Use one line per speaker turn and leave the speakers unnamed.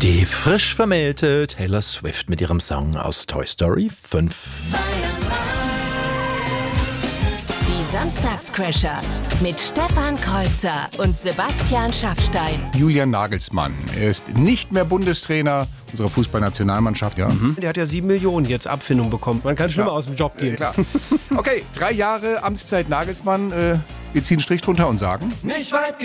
Die frisch vermählte Taylor Swift mit ihrem Song aus Toy Story 5.
Die Samstagscrasher mit Stefan Kreuzer und Sebastian Schaffstein.
Julian Nagelsmann. Er ist nicht mehr Bundestrainer unserer Fußballnationalmannschaft. Ja.
Der hat ja 7 Millionen jetzt Abfindung bekommen. Man kann schlimmer aus dem Job gehen.
Klar. Okay, 3 Jahre Amtszeit Nagelsmann. Wir ziehen einen Strich drunter und sagen...
Nicht weit